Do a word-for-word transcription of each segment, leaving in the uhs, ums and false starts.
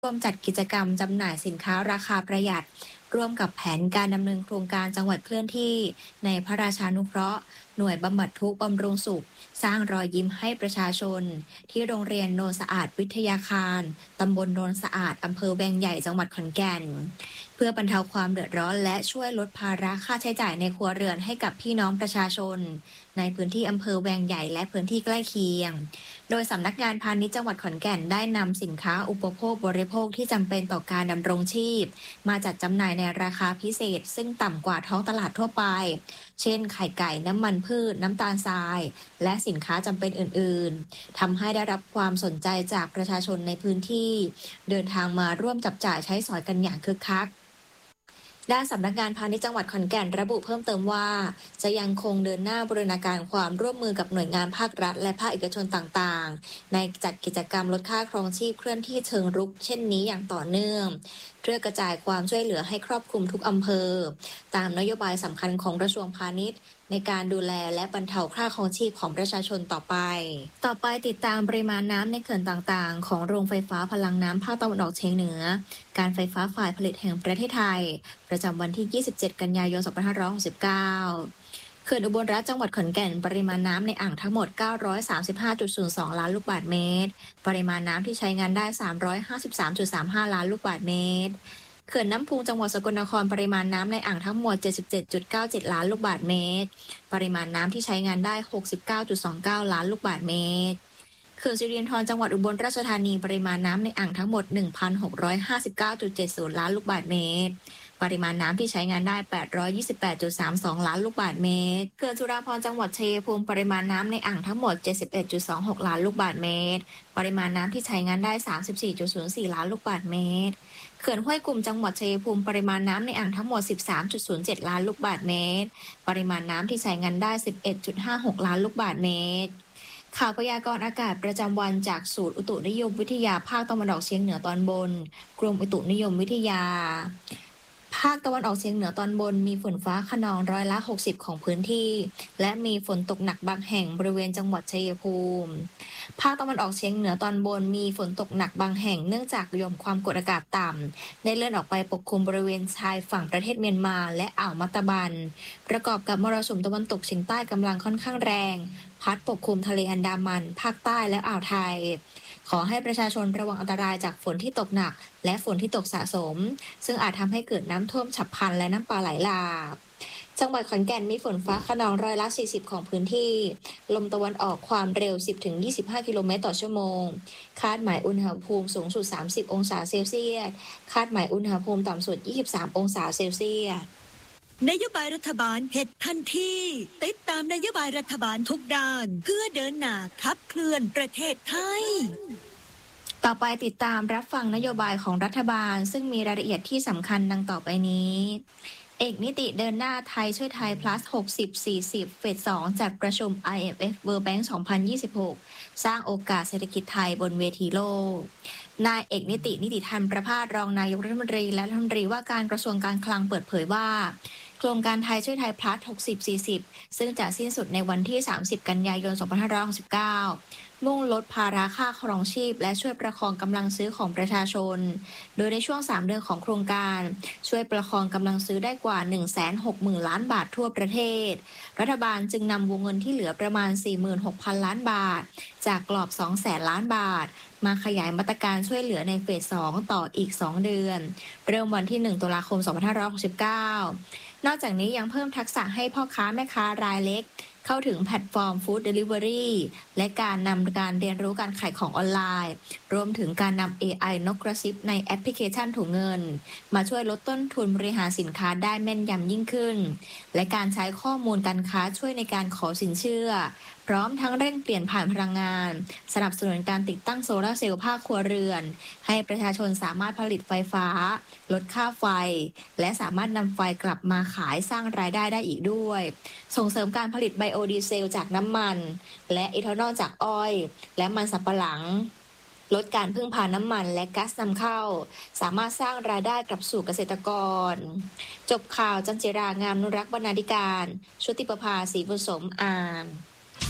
ร่วมจัดกิจกรรมจำหน่ายสินค้าราคาประหยัดร่วมกับแผนการดำเนินโครงการจังหวัดเคลื่อนที่ในพระราชานุเคราะห์หน่วยบำบัดทุกข์บำรุงสุขสร้างรอยยิ้มให้ประชาชนที่โรงเรียนโนนสะอาดวิทยาคารตำบลโนนสะอาดอำเภอแวงใหญ่จังหวัดขอนแก่นเพื่อบรรเทาความเดือดร้อนและช่วยลดภาระค่าใช้จ่ายในครัวเรือนให้กับพี่น้องประชาชนในพื้นที่อำเภอแวงใหญ่และพื้นที่ใกล้เคียง โดยสำนักงานพาณิชย์จังหวัดขอนแก่นได้นำสินค้าอุปโภคบริโภคที่จำเป็นต่อการดำรงชีพมาจัดจำหน่ายในราคาพิเศษซึ่งต่ำกว่าท้องตลาดทั่วไป เช่นไข่ไก่น้ำมันพืชน้ำตาลทรายและสินค้าจำเป็นอื่นๆทำให้ได้รับความสนใจจากประชาชนในพื้นที่เดินทางมาร่วมจับจ่ายใช้สอยกันอย่างคึกคัก ด้านสำนักงานพาณิชย์จังหวัดขอนแก่นระบุเพิ่มเติมว่าจะยังคงเดินหน้าบูรณาการความร่วมมือกับหน่วยงานภาครัฐและภาคเอกชนต่างๆในจัดกิจกรรมลดค่าครองชีพเคลื่อนที่เชิงรุกเช่นนี้อย่างต่อเนื่องเพื่อกระจายความช่วยเหลือให้ครอบคลุมทุกอำเภอตามนโยบายสำคัญของกระทรวงพาณิชย์ในการดูแลและบรรเทาค่าครองชีพของประชาชนต่อไปต่อไปติดตามปริมาณน้ำในเขื่อนต่างๆของโรงไฟฟ้าพลังน้ำภาคตะวันออกเฉียงเหนือการไฟฟ้าฝ่ายผลิตแห่งประเทศไทยประจำวันที่ ยี่สิบเจ็ด กันยายน สองพันห้าร้อยหกสิบเก้า เขื่อนอุบลรัตน์จังหวัดขอนแก่นปริมาณน้ำในอ่างทั้งหมด เก้าร้อยสามสิบห้าจุดศูนย์สอง ล้านลูกบาศก์เมตรปริมาณน้ำที่ใช้งานได้ สามร้อยห้าสิบสามจุดสามห้า ล้านลูกบาศก์เมตรเขื่อนน้ำพุงจังหวัดสกลนครปริมาณน้ำในอ่างทั้งหมด เจ็ดสิบเจ็ดจุดเก้าเจ็ด ล้านลูกบาศก์เมตรปริมาณน้ำที่ใช้งานได้ หกสิบเก้าจุดสองเก้า ล้านลูกบาศก์เมตรเขื่อนสิรินธรจังหวัดอุบลราชธานีปริมาณน้ำในอ่างทั้งหมด หนึ่งพันหกร้อยห้าสิบเก้าจุดเจ็ดศูนย์ ล้านลูกบาศก์เมตรปริมาณน้ำที่ใช้งานได้ แปดร้อยยี่สิบแปดจุดสามสอง ล้านลูกบาศก์เมตรเขื่อนจุฬาภรณ์จังหวัดชัยภูมิปริมาณน้ำในอ่างทั้งหมด เจ็ดสิบเอ็ดจุดสองหก ล้านลูกบาศก์เมตรปริมาณน้ำที่ใช้งานได้ สามสิบสี่จุดศูนย์สี่ ล้านลูกบาศก์เมตรเขื่อนห้วยกลุ่มจังหวัดชัยภูมิปริมาณน้ำในอ่างทั้งหมด สิบสามจุดศูนย์เจ็ด ล้านลูกบาศก์เมตรปริมาณน้ำที่ใช้งานได้ สิบเอ็ดจุดห้าหก ล้านลูกบาศก์เมตรข่าวพยากรณ์อากาศประจำวันจากศูนย์อุตุนิยมวิทยาภาคตะวันออกเฉียงเหนือตอนบนกรมอุตุนิยมวิทยาภาคตะวันออกเฉียงเหนือตอนบนมีฝนฟ้าคะนองร้อยละหกสิบของพื้นที่และมีฝนตกหนักบางแห่งบริเวณจังหวัดชัยภูมิภาคตะวันออกเฉียงเหนือตอนบนมีฝนตกหนักบางแห่งเนื่องจากหย่อมความกดอากาศต่ำได้เลื่อนออกไปปกคลุมบริเวณชายฝั่งประเทศเมียนมาและอ่าวมัตตบันประกอบกับมรสุมตะวันตกเฉียงใต้กำลังค่อนข้างแรงพัดปกคลุมทะเลอันดามันภาคใต้และอ่าวไทยขอให้ประชาชนระวังอันตรายจากฝนที่ตกหนักและฝนที่ตกสะสมซึ่งอาจทำให้เกิดน้ำท่วมฉับพลันและน้ำป่าไหลหลากจังหวัดขอนแก่นมีฝนฟ้าคะนองร้อยละสี่สิบของพื้นที่ลมตะวันออกความเร็ว สิบถึงยี่สิบห้า กิโลเมตรต่อชั่วโมงคาดหมายอุณหภูมิสูงสุดสามสิบองศาเซลเซียสคาดหมายอุณหภูมิต่ำสุดยี่สิบสามองศาเซลเซียสนโยบายรัฐบาลเห็ดทันทีติดตามนโยบายรัฐบาลทุกด้านเพื่อเดินหน้าขับเคลื่อนประเทศไทยต่อไปติดตามรับฟังนโยบายของรัฐบาลซึ่งมีรายละเอียดที่สำคัญดังต่อไปนี้เอกนิติเดินหน้าไทยช่วยไทย plus หกสิบ สี่สิบ เฟส สอง จัดประชุม ไอ เอ็ม เอฟ World Bank สองพันยี่สิบหกสร้างโอกาสเศรษฐกิจไทยบนเวทีโลกนายเอกนิตินิติธรรมประภาสรองนายกรัฐมนตรีและรัฐมนตรีว่าการกระทรวงการคลังเปิดเผยว่าโครงการไทยช่วยไทย plus หกสิบ สี่สิบ ซึ่งจะสิ้นสุดในวันที่ สามสิบ กันยายน สองพันห้าร้อยหกสิบเก้ามุ่งลดภาระค่าครองชีพและช่วยประคองกำลังซื้อของประชาชนโดยในช่วงสามเดือนของโครงการช่วยประคองกำลังซื้อได้กว่า หนึ่งแสนหกหมื่น ล้านบาททั่วประเทศรัฐบาลจึงนำวงเงินที่เหลือประมาณ สี่หมื่นหกพัน ล้านบาทจากกรอบ สองแสน ล้านบาทมาขยายมาตรการช่วยเหลือในเฟส สองต่ออีกสองเดือนเริ่มวันที่ หนึ่ง ตุลาคม สองพันห้าร้อยหกสิบเก้านอกจากนี้ยังเพิ่มทักษะให้พ่อค้าแม่ค้ารายเล็กเข้าถึงแพลตฟอร์มฟู้ดเดลิเวอรี่และการนำการเรียนรู้การขายของออนไลน์รวมถึงการนำ เอ ไอ นกกระซิบในแอปพลิเคชันถุงเงินมาช่วยลดต้นทุนบริหารสินค้าได้แม่นยำยิ่งขึ้นและการใช้ข้อมูลการค้าช่วยในการขอสินเชื่อพร้อมทั้งเร่งเปลี่ยนผ่านพลังงานสนับสนุนการติดตั้งโซลาร์เซลล์ภาคครัวเรือนให้ประชาชนสามารถผลิตไฟฟ้าลดค่าไฟและสามารถนำไฟกลับมาขายสร้างรายได้ได้อีกด้วยส่งเสริมการผลิตไบโอดีเซลจากน้ำมันและเอทานอลจากอ้อยและมันสำปะหลังลดการพึ่งพาน้ำมันและก๊าซนำเข้าสามารถสร้างรายได้กลับสู่เกษตรกรจบข่าวจันจิรางามนุรักษ์บรรณาธิการชุติประภาศรีบุญสมอ่าน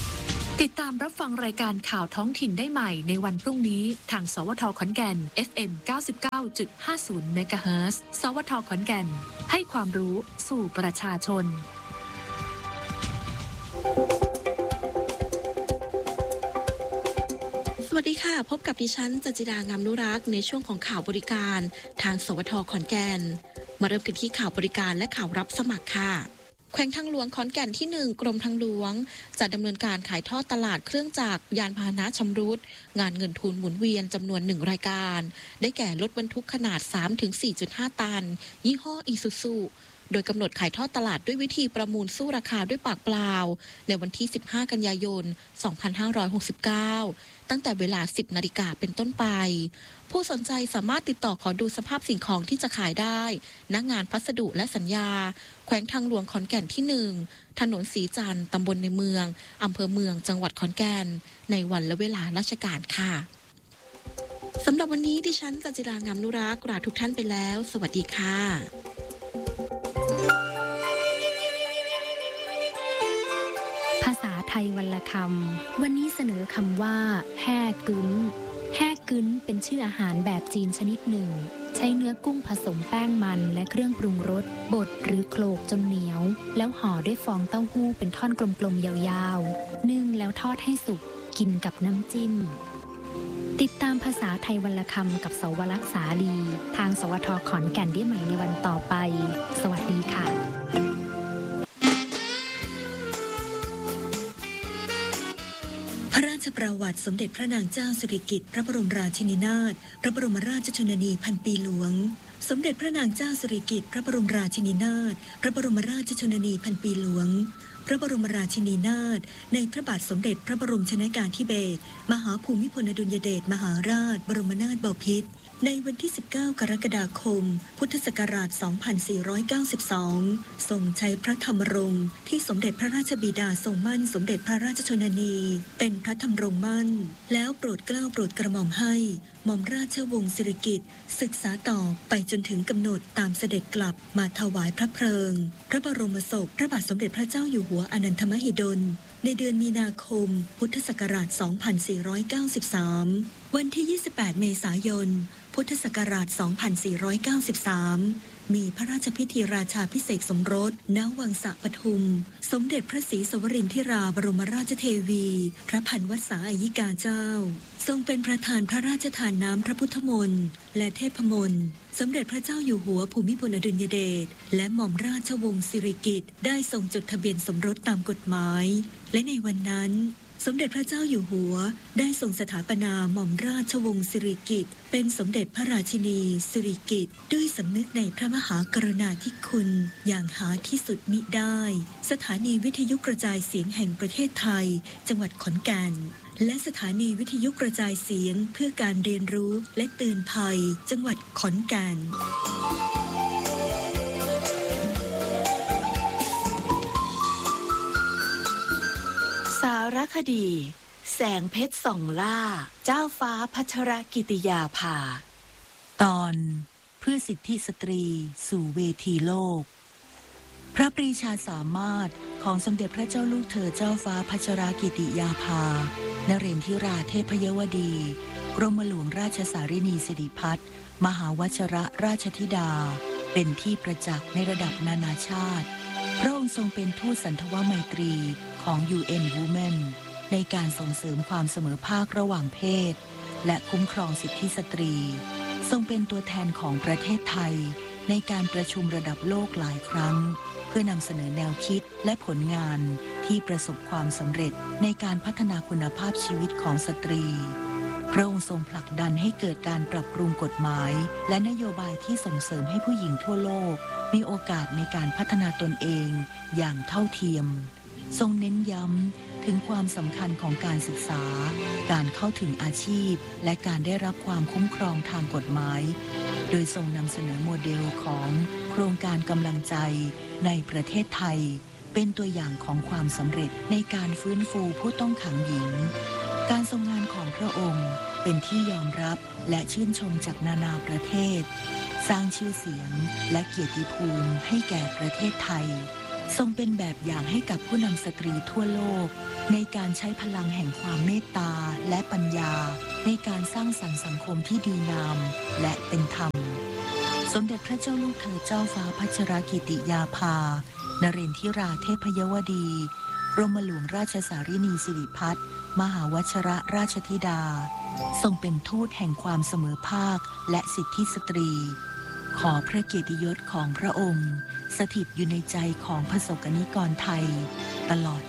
ติดตามรับฟังรายการข่าวท้องถิ่นได้ใหม่ในวันพรุ่งนี้ทางสวทขอนแก่น เอฟ เอ็ม เก้าสิบเก้าจุดห้าศูนย์ เมกะเฮิรตซ์ สวทขอนแก่นให้ความรู้สู่ประชาชนสวัสดีค่ะพบกับดิฉันจันจิดางามนุรักษ์ในช่วงของข่าวบริการทางสวทขอนแก่นมาเริ่มกันที่ข่าวบริการและข่าวรับสมัครค่ะแขวงทางหลวงขอนแก่นที่หนึ่งกรมทางหลวงจะดำเนินการขายทอดตลาดเครื่องจักรยานพาหนะชำรุดงานเงินทุนหมุนเวียนจำนวนหนึ่งรายการได้แก่รถบรรทุกขนาด สามถึงสี่จุดห้า ตันยี่ห้ออีซูซูโดยกำหนดขายทอดตลาดด้วยวิธีประมูลสู้ราคาด้วยปากเปล่าในวันที่สิบห้ากันยายนสองพันห้าร้อยหกสิบเก้าตั้งแต่เวลาสิบนาฬิกาเป็นต้นไปผู้สนใจสามารถติดต่อขอดูสภาพสิ่งของที่จะขายได้ณงานพัสดุและสัญญาแขวงทางหลวงขอนแก่นที่หนึ่งถนนศรีจันทร์ตำบลในเมืองอำเภอเมืองจังหวัดขอนแก่นในวันและเวลาราชการค่ะสำหรับวันนี้ดิฉันกัจจิรางามนุรักษ์ลาทุกท่านไปแล้วสวัสดีค่ะภาษาไทยวรรณคำวันนี้เสนอคำว่าแห่กึ้นแห่กึ้นเป็นชื่ออาหารแบบจีนชนิดหนึ่งใช้เนื้อกุ้งผสมแป้งมันและเครื่องปรุงรสบดหรือโขลกจนเหนียวแล้วห่อด้วยฟองเต้าหู้เป็นท่อนกลมๆยาวๆนึ่งแล้วทอดให้สุกกินกับน้ำจิ้มติดตามภาษาไทยวรรณคำกับเสาวลักษณ์สาลีทางสวทขอนแก่นได้ใหม่ในวันต่อไปสวัสดีค่ะพระราชประวัติสมเด็จพระนางเจ้าสิริกิติ์พระบรมราชินีนาถพระบรมราชชนนีพันปีหลวงสมเด็จพระนางเจ้าสิริกิติ์พระบรมราชินีนาถพระบรมราชชนนีพันปีหลวงพระบรมราชินีนาถในพระบาทสมเด็จพระบรมชนกาธิเบศรมหาภูมิพลอดุลยเดชมหาราชบรมนาถบพิตรในวันที่สิบเก้ากรกฎาคมพุทธศักราชสองพันสี่ร้อยเก้าสิบสองทรงใช้พระธรรมรงค์ที่สมเด็จพระราชบิดาทรงมั่นสมเด็จพระราชชนนีเป็นพระธรรมรงค์มั่นแล้วโปรดเกล้าโปรดกระหม่อมให้หม่อมราชวงศ์สิริกิติ์ศึกษาต่อไปจนถึงกำหนดตามเสด็จกลับมาถวายพระเพลิงพระบรมศพพระบาทสมเด็จพระเจ้าอยู่หัวอนันทมหิดลในเดือนมีนาคมพุทธศักราชสองพันสี่ร้อยเก้าสิบสามวันที่ยี่สิบแปดเมษายนพุทธศักราชสองพันสี่ร้อยเก้าสิบสามมีพระราชพิธีราชาภิเษกสมรสณวังสะปทุมสมเด็จพระศรีสวรินทราบรมราชเทวีพระพันวษาอัยิกาเจ้าทรงเป็นประธานพระราชทานน้ำพระพุทธมนต์และเทพมนต์สมเด็จพระเจ้าอยู่หัวภูมิพลอดุลยเดชและหม่อมราชวงศ์สิริกิติ์ได้ทรงจดทะเบียนสมรสตามกฎหมายและในวันนั้นสมเด็จพระเจ้าอยู่หัวได้ทรงสถาปนาหม่อมราชวงศ์สิริกิติ์เป็นสมเด็จพระราชินีสิริกิติ์ด้วยสำนึกในพระมหากรุณาธิคุณอย่างหาที่สุดมิได้สถานีวิทยุกระจายเสียงแห่งประเทศไทยจังหวัดขอนแก่นและสถานีวิทยุกระจายเสียงเพื่อการเรียนรู้และเตือนภัยจังหวัดขอนแก่นสารคดีแสงเพชรส่องล่าเจ้าฟ้าพัชรกิติยาภาตอนเพื่อสิทธิสตรีสู่เวทีโลกพระปรีชาสามารถของสมเด็จพระเจ้าลูกเธอเจ้าฟ้าพัชรกิติยาภานเรนทิราเทพยวดีกรมหลวงราชสารินีสิริพัฒน์มหาวชรราชธิดาเป็นที่ประจักษ์ในระดับนานาชาติพระองค์ทรงเป็นทูตสันทวไมตรีของ ยู เอ็น Women ในการส่งเสริมความเสมอภาคระหว่างเพศและคุ้มครองสิทธิสตรีทรงเป็นตัวแทนของประเทศไทยในการประชุมระดับโลกหลายครั้งเพื่อนำเสนอแนวคิดและผลงานที่ประสบความสำเร็จในการพัฒนาคุณภาพชีวิตของสตรีพระองค์ทรงผลักดันให้เกิดการปรับปรุงกฎหมายและนโยบายที่ส่งเสริมให้ผู้หญิงทั่วโลกมีโอกาสในการพัฒนาตนเองอย่างเท่าเทียมทรงเน้นย้ำถึงความสำคัญของการศึกษาการเข้าถึงอาชีพและการได้รับความคุ้มครองทางกฎหมายโดยทรงนำเสนอโมเดลของโครงการกำลังใจในประเทศไทยเป็นตัวอย่างของความสำเร็จในการฟื้นฟูผู้ต้องขังหญิงการทรงงานของพระองค์เป็นที่ยอมรับและชื่นชมจากนานาประเทศสร้างชื่อเสียงและเกียรติภูมิให้แก่ประเทศไทยทรงเป็นแบบอย่างให้กับผู้นำสตรีทั่วโลกในการใช้พลังแห่งความเมตตาและปัญญาในการสร้างสรรค์สังคมที่ดีงามและเป็นธรรมสมเด็จพระเจ้าลูกเธอเจ้าฟ้าพัชรกิติยาภานเรนทิราเทพยวดีกรมหลวงราชสารินีสิริพัฒน์มหาวชรราชธิดาทรงเป็นทูตแห่งความเสมอภาคและสิทธิสตรีขอพระเกียรติยศของพระองค์สถิตอยู่ในใจของประสบกนิกรไทยตลอด